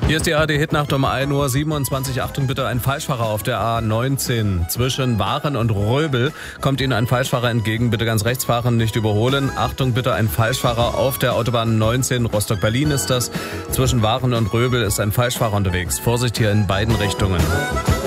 Hier ist die ARD-Hitnacht um 1:27 Uhr. Achtung bitte, ein Falschfahrer auf der A19 zwischen Waren und Röbel. Kommt Ihnen ein Falschfahrer entgegen, bitte ganz rechts fahren, nicht überholen. Achtung bitte, ein Falschfahrer auf der Autobahn 19, Rostock-Berlin ist das. Zwischen Waren und Röbel ist ein Falschfahrer unterwegs. Vorsicht hier in beiden Richtungen.